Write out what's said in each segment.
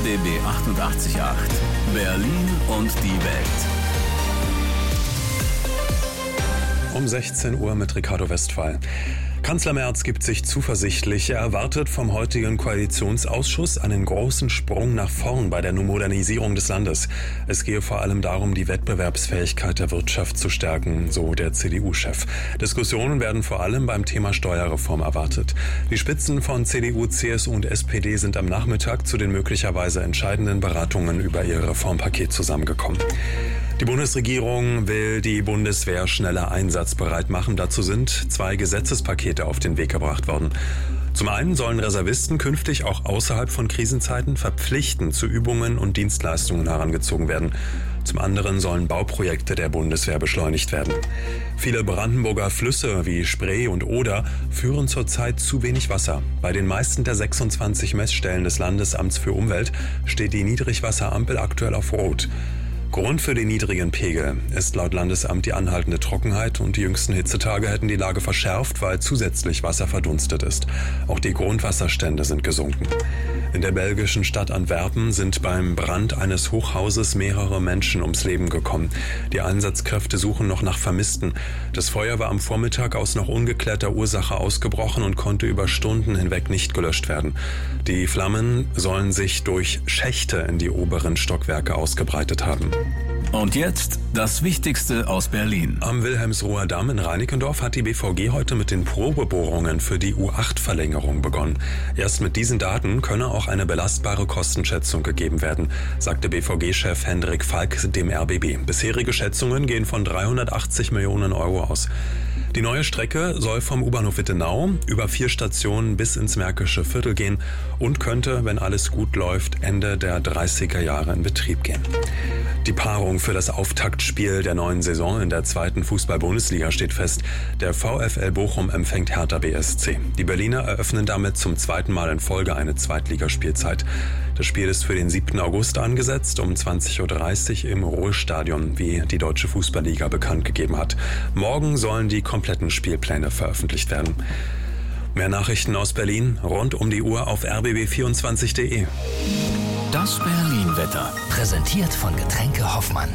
RBB 88.8 Berlin und die Welt. Um 16 Uhr mit Ricardo Westphal. Kanzler Merz gibt sich zuversichtlich. Er erwartet vom heutigen Koalitionsausschuss einen großen Sprung nach vorn bei der Modernisierung des Landes. Es gehe vor allem darum, die Wettbewerbsfähigkeit der Wirtschaft zu stärken, so der CDU-Chef. Diskussionen werden vor allem beim Thema Steuerreform erwartet. Die Spitzen von CDU, CSU und SPD sind am Nachmittag zu den möglicherweise entscheidenden Beratungen über ihr Reformpaket zusammengekommen. Die Bundesregierung will die Bundeswehr schneller einsatzbereit machen. Dazu sind 2 Gesetzespakete auf den Weg gebracht worden. Zum einen sollen Reservisten künftig auch außerhalb von Krisenzeiten verpflichtend zu Übungen und Dienstleistungen herangezogen werden. Zum anderen sollen Bauprojekte der Bundeswehr beschleunigt werden. Viele Brandenburger Flüsse wie Spree und Oder führen zurzeit zu wenig Wasser. Bei den meisten der 26 Messstellen des Landesamts für Umwelt steht die Niedrigwasserampel aktuell auf Rot. Grund für den niedrigen Pegel ist laut Landesamt die anhaltende Trockenheit und die jüngsten Hitzetage hätten die Lage verschärft, weil zusätzlich Wasser verdunstet ist. Auch die Grundwasserstände sind gesunken. In der belgischen Stadt Antwerpen sind beim Brand eines Hochhauses mehrere Menschen ums Leben gekommen. Die Einsatzkräfte suchen noch nach Vermissten. Das Feuer war am Vormittag aus noch ungeklärter Ursache ausgebrochen und konnte über Stunden hinweg nicht gelöscht werden. Die Flammen sollen sich durch Schächte in die oberen Stockwerke ausgebreitet haben. Und jetzt das Wichtigste aus Berlin. Am Wilhelmsruher Damm in Reinickendorf hat die BVG heute mit den Probebohrungen für die U8-Verlängerung begonnen. Erst mit diesen Daten könne auch eine belastbare Kostenschätzung gegeben werden, sagte BVG-Chef Hendrik Falk dem RBB. Bisherige Schätzungen gehen von 380 Millionen Euro aus. Die neue Strecke soll vom U-Bahnhof Wittenau über 4 Stationen bis ins Märkische Viertel gehen und könnte, wenn alles gut läuft, Ende der 30er Jahre in Betrieb gehen. Die Paarung für das Auftaktspiel der neuen Saison in der 2. Fußball-Bundesliga steht fest. Der VfL Bochum empfängt Hertha BSC. Die Berliner eröffnen damit zum 2. Mal in Folge eine Zweitligaspielzeit. Das Spiel ist für den 7. August angesetzt, um 20.30 Uhr im Ruhrstadion, wie die Deutsche Fußballliga bekannt gegeben hat. Morgen sollen die kompletten Spielpläne veröffentlicht werden. Mehr Nachrichten aus Berlin rund um die Uhr auf rbb24.de. Das Berlin-Wetter. Präsentiert von Getränke Hoffmann.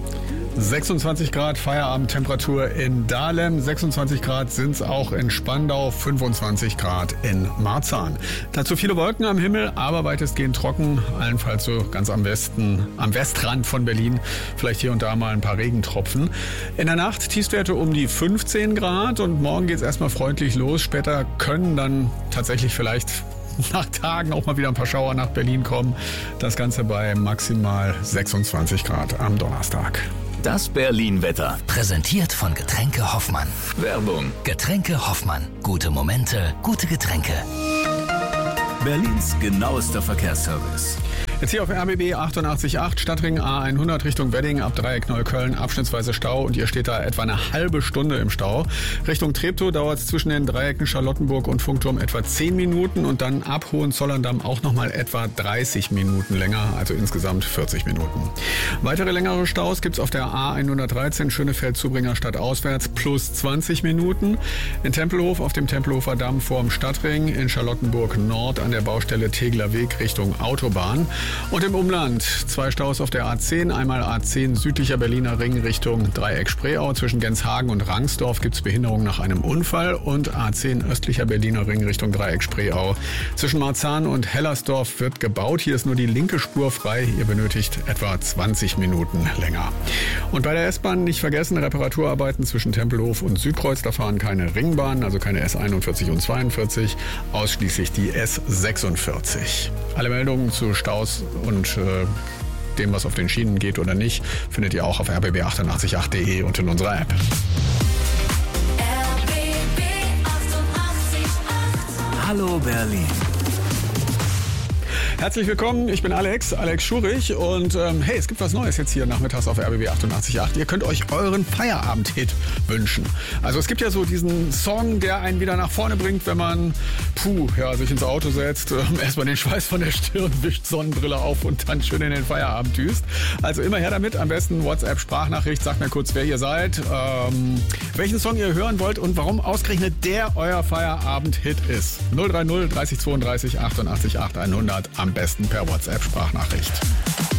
26 Grad Feierabendtemperatur in Dahlem, 26 Grad sind es auch in Spandau, 25 Grad in Marzahn. Dazu viele Wolken am Himmel, aber weitestgehend trocken, allenfalls so ganz am Westen, am Westrand von Berlin, vielleicht hier und da mal ein paar Regentropfen. In der Nacht Tiefstwerte um die 15 Grad und morgen geht es erstmal freundlich los. Später können dann tatsächlich vielleicht nach Tagen auch mal wieder ein paar Schauer nach Berlin kommen. Das Ganze bei maximal 26 Grad am Donnerstag. Das Berlin-Wetter. Präsentiert von Getränke Hoffmann. Werbung. Getränke Hoffmann. Gute Momente, gute Getränke. Berlins genauester Verkehrsservice. Jetzt hier auf RBB 88.8, Stadtring A100 Richtung Wedding, ab Dreieck Neukölln, abschnittsweise Stau und ihr steht da etwa eine halbe Stunde im Stau. Richtung Treptow dauert es zwischen den Dreiecken Charlottenburg und Funkturm etwa 10 Minuten und dann ab Hohenzollern-Damm auch nochmal etwa 30 Minuten länger, also insgesamt 40 Minuten. Weitere längere Staus gibt's auf der A113 Schönefeld-Zubringer Stadt auswärts plus 20 Minuten. In Tempelhof auf dem Tempelhofer Damm vorm Stadtring, in Charlottenburg Nord an der Baustelle Tegeler Weg Richtung Autobahn. Und im Umland 2 Staus auf der A10, einmal A10 südlicher Berliner Ring Richtung Dreieck Spreeau. Zwischen Genshagen und Rangsdorf gibt es Behinderung nach einem Unfall und A10 östlicher Berliner Ring Richtung Dreieck Spreeau. Zwischen Marzahn und Hellersdorf wird gebaut. Hier ist nur die linke Spur frei. Ihr benötigt etwa 20 Minuten länger. Und bei der S-Bahn nicht vergessen, Reparaturarbeiten zwischen Tempelhof und Südkreuz. Da fahren keine Ringbahnen, also keine S41 und 42, ausschließlich die S46. Alle Meldungen zu Staus und dem, was auf den Schienen geht oder nicht, findet ihr auch auf rbb888.de und in unserer App. RBB 88.8. Hallo Berlin. Herzlich willkommen, ich bin Alex Schurich und hey, es gibt was Neues jetzt hier nachmittags auf RBB 88.8. Ihr könnt euch euren Feierabend-Hit wünschen. Also es gibt ja so diesen Song, der einen wieder nach vorne bringt, wenn man sich ins Auto setzt, erstmal den Schweiß von der Stirn wischt, Sonnenbrille auf und dann schön in den Feierabend düst. Also immer her damit, am besten WhatsApp-Sprachnachricht, sagt mir kurz, wer ihr seid, welchen Song ihr hören wollt und warum ausgerechnet der euer Feierabend-Hit ist. 030 30 32 88 8 100 am am besten per WhatsApp-Sprachnachricht.